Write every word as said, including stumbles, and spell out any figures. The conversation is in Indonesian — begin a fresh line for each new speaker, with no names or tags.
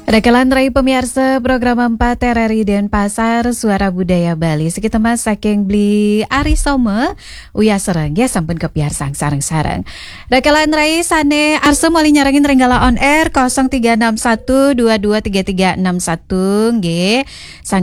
Rekalan rai pemirsa program empat R R I Denpasar Suara Budaya Bali sekitar mas saking beli Ari Soma uya sereng ya sampun kebiasaan sareng-sareng. Rekalan rai sane arsa moli nyarangin Renggala on air nol tiga enam satu dua dua tiga tiga enam satu nggih.